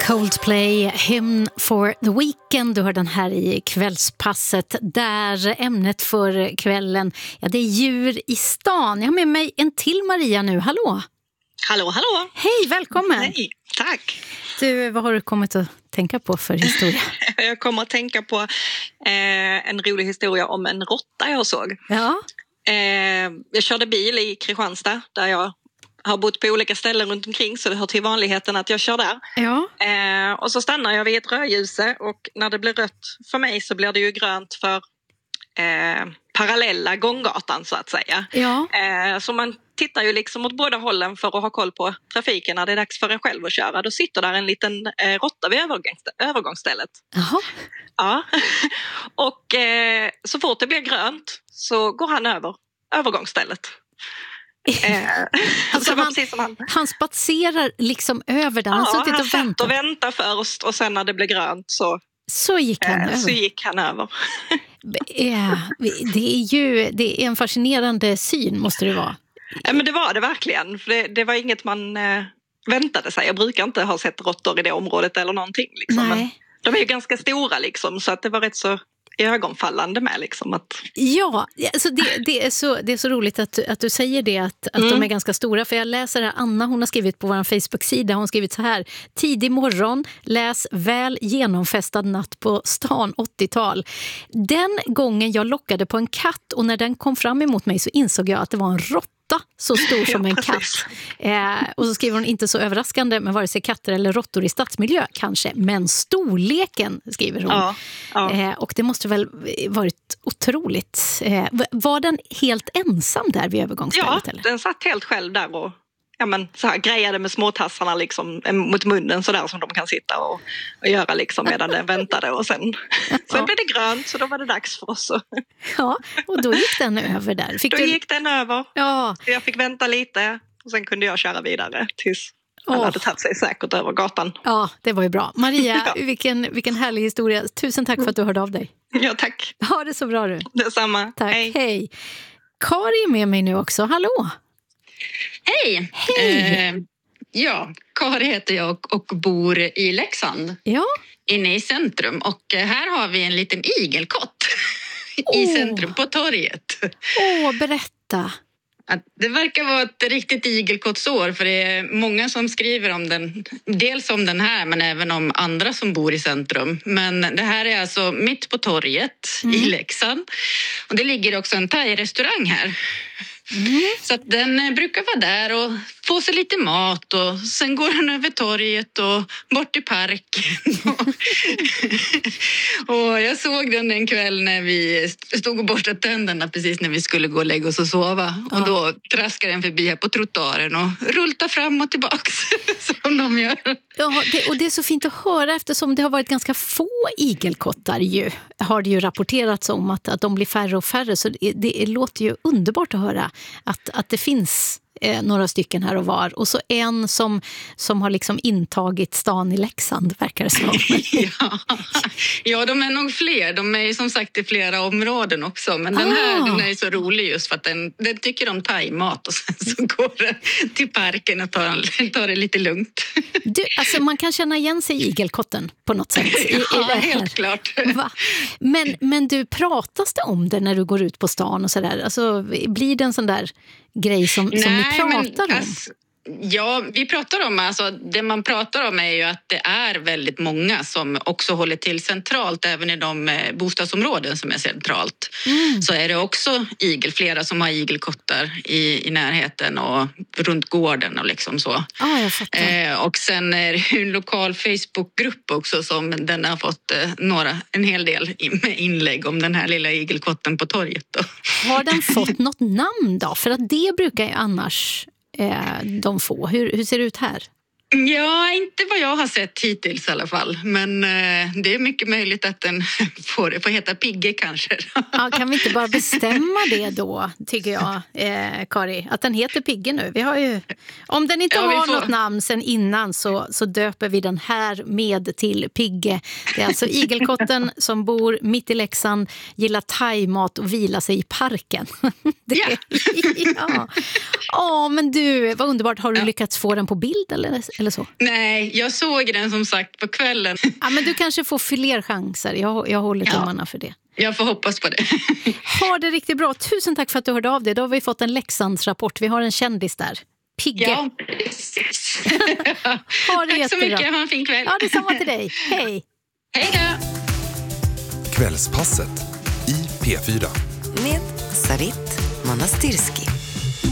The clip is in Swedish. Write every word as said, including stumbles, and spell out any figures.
Coldplay, Hymn for the Weekend. Du hör den här i kvällspasset där ämnet för kvällen, ja, det är djur i stan. Jag har med mig en till Maria nu. Hallå! Hallå, hallå! Hej, välkommen! Hej, tack! Du, vad har du kommit att tänka på för historia? Jag kommer att tänka på eh, en rolig historia om en råtta jag såg. Ja. Eh, jag körde bil i Kristianstad där jag har bott på olika ställen runt omkring, så det hör till vanligheten att jag kör där. Ja. Eh, och så stannar jag vid ett rödljuse, och när det blir rött för mig så blir det ju grönt för eh, parallella gånggatan så att säga. Ja. Eh, så man tittar ju liksom åt båda hållen för att ha koll på trafiken när det är dags för en själv att köra. Då sitter där en liten eh, råtta vid övergångs- övergångsstället. Jaha. Ja. Och eh, så fort det blir grönt så går han över övergångsstället. Eh, alltså han, han, precis som han, han spatserar liksom över där. Han ja, suttit han och satt väntat. och väntade först, och sen när det blev grönt så, Så gick han eh, över. så gick han över. Ja, det är ju det är en fascinerande syn, måste det vara. Ja, men det var det verkligen. För det, det var inget man eh, väntade sig. Jag brukar inte ha sett råttor i det området eller någonting. Liksom. Nej. Men de är ju ganska stora liksom, så att det var rätt så ögonfallande med. Liksom, att... Ja, alltså det, det, är så, det är så roligt att, att du säger det, att, att Mm. de är ganska stora. För jag läser här, Anna, hon har skrivit på vår Facebook-sida, hon har skrivit så här: tidig morgon, läs väl genomfestad natt på stan åttiotal. Den gången jag lockade på en katt, och när den kom fram emot mig så insåg jag att det var en råtta så stor som Ja, en precis. katt. Eh, och så skriver hon: inte så överraskande med vare sig katter eller råttor i stadsmiljö kanske, men storleken, skriver hon. Ja, ja. Eh, och det måste väl varit otroligt. Eh, var den helt ensam där vid övergångsstället? Ja, eller? den satt helt själv där och ja, men, så här, grejade med småtassarna liksom, mot munnen så där som de kan sitta och, och göra liksom, medan den väntade. Och sen, sen blev det grönt, så då var det dags för oss. Ja, och då gick den över där. Fick Då du... gick den över. Ja, Jag fick vänta lite och sen kunde jag köra vidare tills han Åh. hade tagit sig säkert över gatan. ja, det var ju bra. Maria, Ja. vilken, vilken härlig historia. Tusen tack för att du hörde av dig. Ja, tack. Ha det så bra du. Detsamma. Tack, Hej. hej. Kari är med mig nu också. Hallå! Hej! Hej. Eh, ja, Kari heter jag och, och bor i Leksand, Ja, inne i centrum. Och eh, här har vi en liten igelkott i Åh. centrum på torget. åh, berätta. Att det verkar vara ett riktigt igelkottsår, för det är många som skriver om den. Dels om den här, men även om andra som bor i centrum. Men det här är alltså mitt på torget Mm. i Leksand. Och det ligger också en thai-restaurang här. Mm. Så att den eh, brukar vara där och få sig lite mat, och sen går den över torget och bort i parken. Och jag såg den en kväll när vi stod och borstade tänderna precis när vi skulle gå och lägga oss och sova. Ja. Och då traskar den förbi här på trottoaren och rultar fram och tillbaks som de gör. Ja, det, och det är så fint att höra, eftersom det har varit ganska få igelkottar ju, har det ju rapporterats om att, att de blir färre och färre, så det, det låter ju underbart att höra att, att det finns eh, några stycken här och var, och så en som, som har liksom intagit stan i Leksand, verkar det som. Ja. ja, de är nog fler. De är ju som sagt i flera områden också. Men den här Ah. den är så rolig just för att den, den tycker om thaimat, och sen så går den till parken och tar, tar det lite lugnt. Du, alltså man kan känna igen sig i igelkotten på något sätt. I, i Ja, det här. helt klart. Va? Men, men du, pratas det om det när du går ut på stan och sådär? Alltså, blir det en sån där grej som, som ni pratar om? Alltså, ja, vi pratar om, alltså, det man pratar om är ju att det är väldigt många som också håller till centralt, även i de eh, bostadsområden som är centralt. Mm. Så är det också igel, flera som har igelkottar i, i närheten och runt gården och liksom så. Ja, jag fattar. Eh, och sen är det ju en lokal Facebookgrupp också som den har fått eh, några, en hel del in, med inlägg om den här lilla igelkotten på torget då. Har den fått något namn då? För att det brukar ju annars eh, de få. Hur, hur ser det ut här? Ja, inte vad jag har sett hittills i alla fall. Men eh, det är mycket möjligt att den får, får heta Pigge kanske. Ja, kan vi inte bara bestämma det då, tycker jag, eh, Kari? Att den heter Pigge nu. Vi har ju, om den inte Ja, vi har får- något namn sen innan så, så döper vi den här med till Pigge. Det är alltså igelkotten som bor mitt i Leksand, gillar thaimat och vila sig i parken. Det, Ja. ja. Ja, men du, vad underbart. Har du Ja. lyckats få den på bild eller, eller så? Nej, jag såg den som sagt på kvällen. Ja, men du kanske får fler chanser. Jag, jag håller tummarna ja. för det. Jag får hoppas på det. Ha det riktigt bra. Tusen tack för att du hörde av dig. Då har vi fått en Leksandsrapport. Vi har en kändis där. Pigge. Ja, precis. Ha det tack jättebra. så mycket. Ha en fin kväll. Ja, detsamma till dig. Hej. Hej då. Kvällspasset i P fyra. Med Sarit Manastirski.